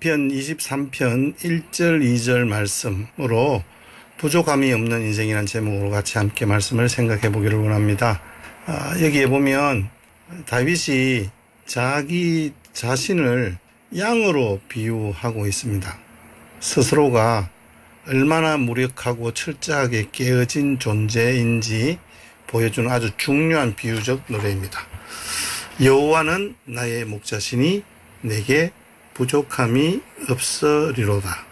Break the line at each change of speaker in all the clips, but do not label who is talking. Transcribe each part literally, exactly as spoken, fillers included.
시편 이십삼 편 일 절 이 절 말씀으로 부족함이 없는 인생이라는 제목으로 같이 함께 말씀을 생각해 보기를 원합니다. 아, 여기에 보면 다윗이 자기 자신을 양으로 비유하고 있습니다. 스스로가 얼마나 무력하고 철저하게 깨어진 존재인지 보여주는 아주 중요한 비유적 노래입니다. 여호와는 나의 목자시니 내게 부족함이 없으리로다.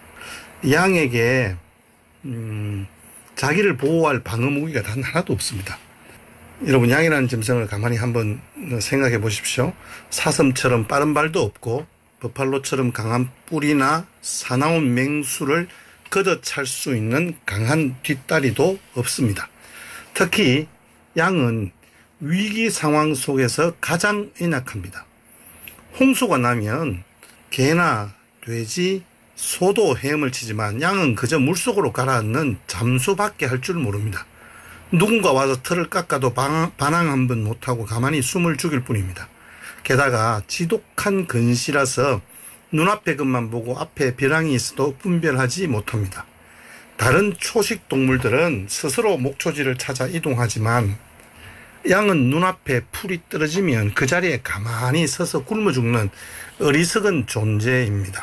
양에게 음, 자기를 보호할 방어 무기가 단 하나도 없습니다. 여러분, 양이라는 짐승을 가만히 한번 생각해 보십시오. 사슴처럼 빠른 발도 없고 버팔로처럼 강한 뿔이나 사나운 맹수를 걷어찰 수 있는 강한 뒷다리도 없습니다. 특히 양은 위기 상황 속에서 가장 연약합니다. 홍수가 나면 개나 돼지, 소도 헤엄을 치지만 양은 그저 물속으로 가라앉는 잠수밖에 할 줄 모릅니다. 누군가 와서 틀을 깎아도 반항 한 번 못하고 가만히 숨을 죽일 뿐입니다. 게다가 지독한 근시라서 눈앞의 것만 보고 앞에 벼랑이 있어도 분별하지 못합니다. 다른 초식 동물들은 스스로 목초지를 찾아 이동하지만 양은 눈앞에 풀이 떨어지면 그 자리에 가만히 서서 굶어 죽는 어리석은 존재입니다.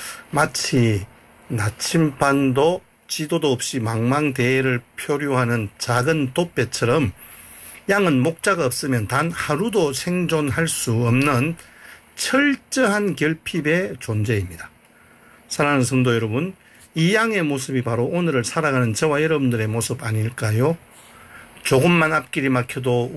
마치 나침반도 지도도 없이 망망대해를 표류하는 작은 돛배처럼 양은 목자가 없으면 단 하루도 생존할 수 없는 철저한 결핍의 존재입니다. 사랑하는 성도 여러분, 이 양의 모습이 바로 오늘을 살아가는 저와 여러분들의 모습 아닐까요? 조금만 앞길이 막혀도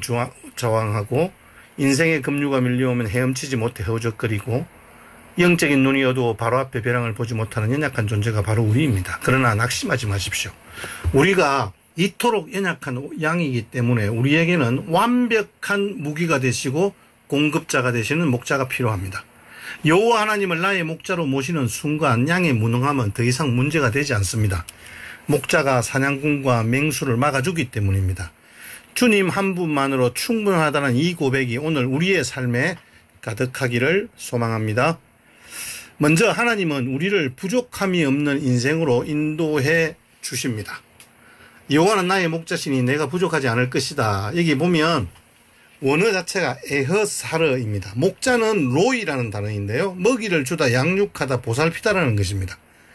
우왕좌왕하고 인생의 급류가 밀려오면 헤엄치지 못해 허우적거리고 영적인 눈이 어두워 바로 앞에 벼랑을 보지 못하는 연약한 존재가 바로 우리입니다. 그러나 낙심하지 마십시오. 우리가 이토록 연약한 양이기 때문에 우리에게는 완벽한 무기가 되시고 공급자가 되시는 목자가 필요합니다. 여호와 하나님을 나의 목자로 모시는 순간 양의 무능함은 더 이상 문제가 되지 않습니다. 목자가 사냥꾼과 맹수를 막아주기 때문입니다. 주님 한 분만으로 충분하다는 이 고백이 오늘 우리의 삶에 가득하기를 소망합니다. 먼저 하나님은 우리를 부족함이 없는 인생으로 인도해 주십니다. 여호와는 나의 목자시니 내가 부족하지 않을 것이다. 여기 보면 원어 자체가 에허사르입니다. 목자는 로이라는 단어인데요. 먹이를 주다, 양육하다, 보살피다라는 것입니다.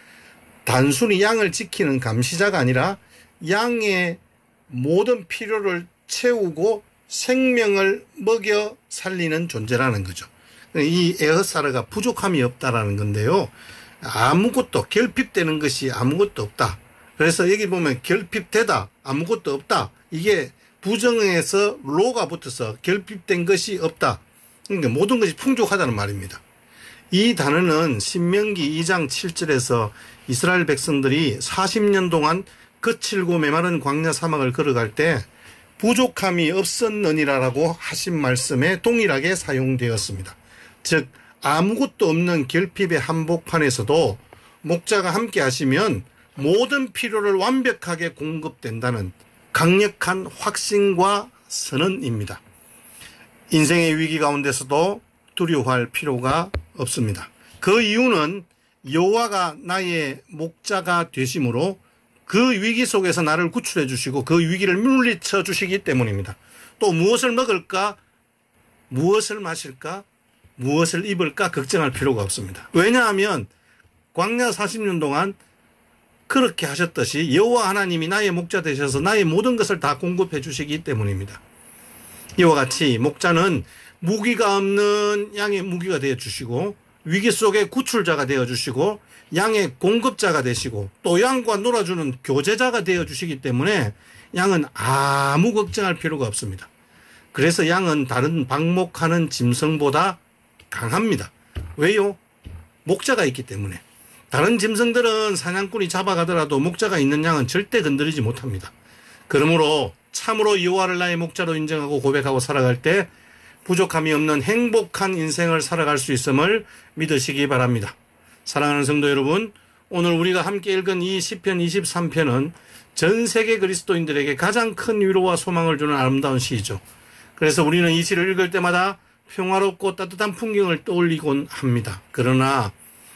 단순히 양을 지키는 감시자가 아니라 양의 모든 필요를 채우고 생명을 먹여 살리는 존재라는 거죠. 이 에허사르가 부족함이 없다라는 건데요. 아무것도 결핍되는 것이 아무것도 없다. 그래서 여기 보면 결핍되다, 아무것도 없다. 이게 부정에서 로가 붙어서 결핍된 것이 없다. 그러니까 모든 것이 풍족하다는 말입니다. 이 단어는 신명기 이 장 칠 절에서 이스라엘 백성들이 사십 년 동안 거칠고 메마른 광야 사막을 걸어갈 때 부족함이 없었느니라라고 하신 말씀에 동일하게 사용되었습니다. 즉 아무것도 없는 결핍의 한복판에서도 목자가 함께 하시면 모든 필요를 완벽하게 공급된다는 강력한 확신과 선언입니다. 인생의 위기 가운데서도 두려워할 필요가 없습니다. 그 이유는 여호와가 나의 목자가 되심으로 그 위기 속에서 나를 구출해 주시고 그 위기를 물리쳐 주시기 때문입니다. 또 무엇을 먹을까, 무엇을 마실까, 무엇을 입을까 걱정할 필요가 없습니다. 왜냐하면 광야 사십 년 동안 그렇게 하셨듯이 여호와 하나님이 나의 목자 되셔서 나의 모든 것을 다 공급해 주시기 때문입니다. 이와 같이 목자는 무기가 없는 양의 무기가 되어 주시고 위기 속에 구출자가 되어 주시고 양의 공급자가 되시고 또 양과 놀아주는 교제자가 되어 주시기 때문에 양은 아무 걱정할 필요가 없습니다. 그래서 양은 다른 방목하는 짐승보다 강합니다. 왜요? 목자가 있기 때문에. 다른 짐승들은 사냥꾼이 잡아가더라도 목자가 있는 양은 절대 건드리지 못합니다. 그러므로 참으로 여호와를 나의 목자로 인정하고 고백하고 살아갈 때 부족함이 없는 행복한 인생을 살아갈 수 있음을 믿으시기 바랍니다. 사랑하는 성도 여러분, 오늘 우리가 함께 읽은 이 시편 이십삼 편은 전 세계 그리스도인들에게 가장 큰 위로와 소망을 주는 아름다운 시이죠. 그래서 우리는 이 시를 읽을 때마다 평화롭고 따뜻한 풍경을 떠올리곤 합니다. 그러나